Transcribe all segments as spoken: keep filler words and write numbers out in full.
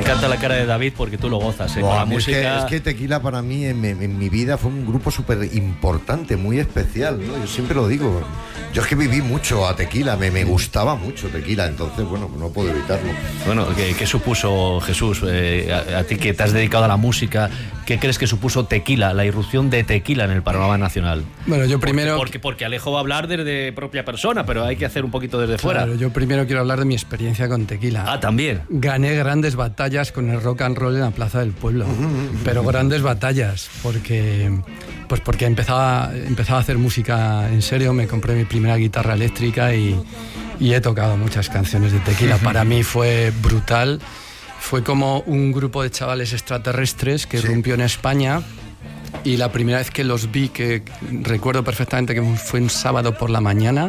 encanta la cara de David porque tú lo gozas, ¿eh? Wow, Con la es música. Que, es que Tequila para mí en, en mi vida fue un grupo súper importante, muy especial, ¿no? Yo siempre lo digo. Yo es que viví mucho a Tequila, me, me gustaba mucho Tequila, entonces, bueno, no puedo evitarlo. Bueno, ¿qué, qué supuso, Jesús, eh, a, a ti que te has dedicado a la música? ¿Qué crees que supuso Tequila, la irrupción de Tequila en el panorama nacional? Bueno, yo primero... Porque, porque, porque Alejo va a hablar desde propia persona, pero hay que hacer un poquito desde fuera. Claro, yo primero quiero hablar de mi experiencia con Tequila. Ah, también. Gané grandes batallas con el rock and roll en la Plaza del Pueblo, pero grandes batallas, porque pues porque empezaba, empezaba a hacer música en serio, me compré mi primera guitarra eléctrica y, y he tocado muchas canciones de Tequila. Para mí fue brutal, fue como un grupo de chavales extraterrestres que sí. irrumpió en España. Y la primera vez que los vi, que recuerdo perfectamente que fue un sábado por la mañana,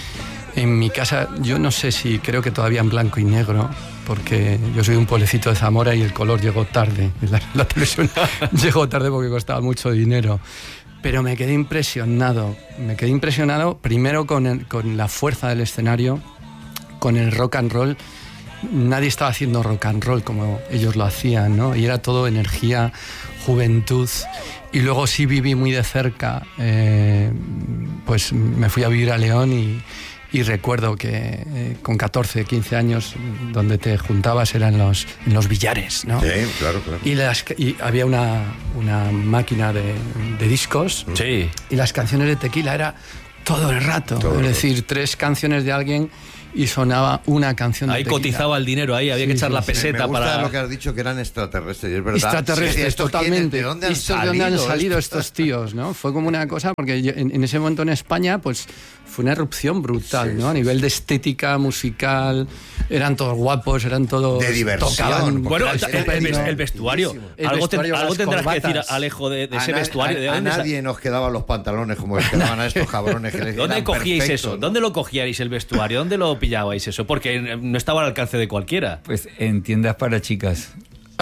en mi casa, yo no sé si, creo que todavía en blanco y negro, porque yo soy de un pueblecito de Zamora y el color llegó tarde. La, la televisión llegó tarde porque costaba mucho dinero. Pero me quedé impresionado, me quedé impresionado primero con, el, con la fuerza del escenario, con el rock and roll. Nadie estaba haciendo rock and roll como ellos lo hacían, ¿no? Y era todo energía, juventud. Y luego sí viví muy de cerca, eh, pues me fui a vivir a León y, y recuerdo que eh, con catorce, quince años donde te juntabas eran los, en los billares, ¿no? Sí, claro, claro. Y, las, y había una, una máquina de, de discos. Sí. Y las canciones de Tequila era todo el rato. Todo es el decir, rato. tres canciones de alguien y sonaba una canción de Ahí Tequila. cotizaba el dinero, ahí había Sí, que echar sí, la sí. peseta Me gusta para... lo que has dicho, que eran extraterrestres, es verdad. Extraterrestres, Sí, ¿estos quiénes? totalmente. ¿De dónde han ¿Estos salido? de dónde han salido estos? estos tíos, ¿no? Fue como una cosa, porque yo, en, en ese momento en España, pues fue una erupción brutal, Sí, ¿no? A sí, nivel sí. de estética, musical, eran todos guapos, eran todos... De diversión, tocaban, Bueno, Era el, el, estupendo. el vestuario. El algo vestuario, ten, algo las tendrás que corbatas. decir, Alejo, de, de A ese na- vestuario. ¿De a, a dónde, sa- nadie nos quedaban los pantalones como les quedaban a estos cabrones. Que les ¿Dónde eran cogíais perfectos, eso? ¿no? ¿Dónde lo cogíais el vestuario? ¿Dónde lo pillabais eso? Porque no estaba al alcance de cualquiera. Pues en tiendas para chicas.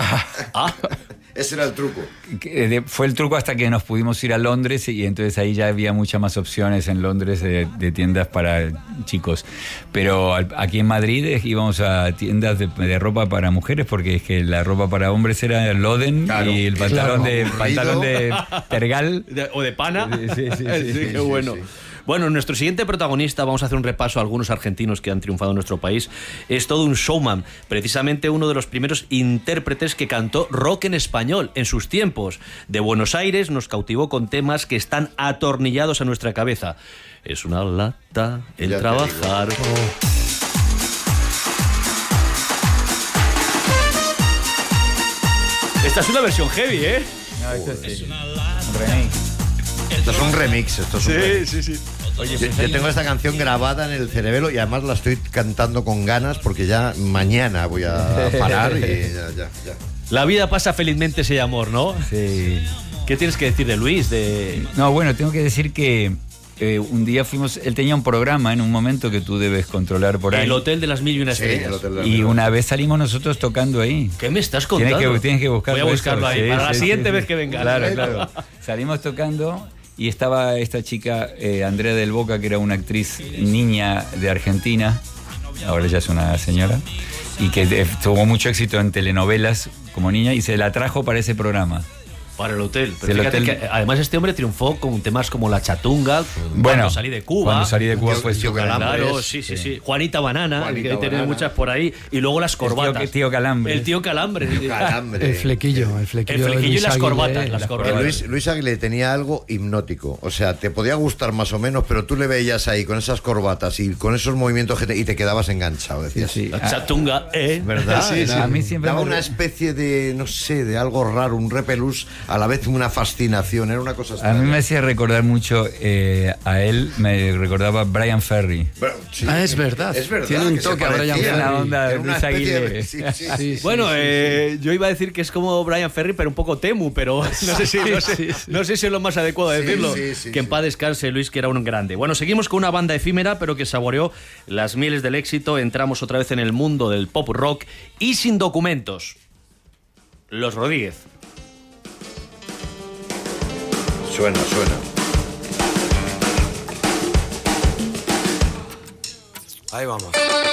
Ah, Ese era el truco. Que, de- Fue el truco hasta que nos pudimos ir a Londres y entonces ahí ya había muchas más opciones en Londres de, de tiendas para chicos. Pero al- aquí en Madrid eh, íbamos a tiendas de, de ropa para mujeres porque es que la ropa para hombres era Loden Claro, y el pantalón, claro, de, aburrido. pantalón de Tergal. de- o de pana. Sí, sí, sí, sí, qué sí, bueno. sí. Bueno, nuestro siguiente protagonista, vamos a hacer un repaso a algunos argentinos que han triunfado en nuestro país. Es todo un showman, precisamente uno de los primeros intérpretes que cantó rock en español en sus tiempos. De Buenos Aires nos cautivó con temas que están atornillados a nuestra cabeza. Es una lata el Ya te trabajar. Esta es una versión heavy, ¿eh? No, esto es un remix. Esto es un remix. Esto es un remix. sí, sí. Oye, Yo, yo tengo esta canción grabada en el cerebelo y además la estoy cantando con ganas porque ya mañana voy a parar y ya, ya, ya. La vida pasa felizmente si hay amor, ¿no? sí. ¿Qué tienes que decir de Luis? De... No, bueno, tengo que decir que eh, un día fuimos, él tenía un programa en un momento que tú debes controlar por ahí. El Hotel de las Mil y Una Sí, Estrellas. el Hotel de la Y Mil. una vez salimos nosotros tocando ahí. ¿Qué me estás contando? Tienes que, tienes que buscarlo. Voy a buscarlo eso, ahí. sí, Para la sí, siguiente sí, vez sí. que venga. Claro, claro. Salimos tocando y estaba esta chica, eh, Andrea del Boca, que era una actriz niña de Argentina, ahora ya es una señora, y que eh, tuvo mucho éxito en telenovelas como niña y se la trajo para ese programa. Para el hotel. Pero Sí, el fíjate hotel- que, además, este hombre triunfó con temas como La Chatunga, Bueno, Cuando salí de Cuba. Cuando salí de Cuba Tío- fue tío su Calambres. Claro, sí, sí, sí. Juanita Banana, Juanita que hay que tener Banana. muchas por ahí. Y luego las corbatas. tío- tío Calambres. El tío Calambres. Calambre. El flequillo, el flequillo, El de flequillo y Luis las Aguilé, corbatas, las las Que corbatas. Luis, Luis Aguilé tenía algo hipnótico. O sea, te podía gustar más o menos, pero tú le veías ahí con esas corbatas y con esos movimientos que te- y te quedabas enganchado. Decías, Sí, La ah, Chatunga, ¿eh? ¿verdad? Sí, sí. Era- A mí siempre daba me- una especie de, no sé, de algo raro, un repelús, a la vez una fascinación. Era una cosa A extraña. mí me hacía recordar mucho eh, a él, me recordaba a Brian Ferry. Bueno, sí, Ah, es verdad. Es verdad. Tiene un que se toque a Brian parecía. Ferry. La onda de Era una Luis especie de- Aguilé. sí, sí, Sí, sí, Bueno, sí, eh, yo iba a decir que es como Brian Ferry, pero un poco temu, pero no sé si, no sé, sí, sí. no sé si es lo más adecuado de Sí, decirlo. sí, sí, que en sí. paz descanse Luis, que era un grande. Bueno, seguimos con una banda efímera, pero que saboreó las mieles del éxito. Entramos otra vez en el mundo del pop rock y sin documentos. Los Rodríguez. Suena, suena. Ahí vamos.